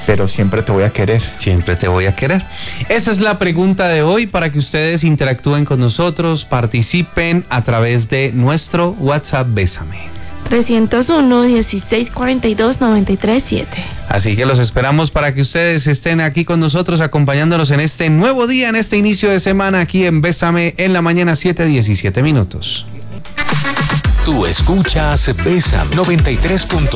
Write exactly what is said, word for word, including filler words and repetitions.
pero siempre te voy a querer. Siempre te voy a querer. Esa es la pregunta de hoy para que ustedes interactúen con nosotros, participen a través de nuestro WhatsApp Bésame. trescientos uno, dieciséis cuarenta y dos, noventa y tres siete. Así que los esperamos para que ustedes estén aquí con nosotros, acompañándonos en este nuevo día, en este inicio de semana, aquí en Bésame en la mañana, siete diecisiete minutos. Tú escuchas Bésame noventa y tres punto